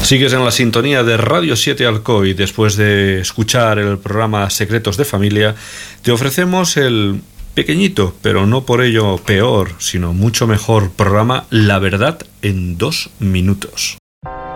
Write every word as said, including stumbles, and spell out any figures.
Sigues en la sintonía de Radio siete Alcoy. Después de escuchar el programa Secretos de Familia, te ofrecemos el pequeñito, pero no por ello peor, sino mucho mejor programa La Verdad en dos minutos.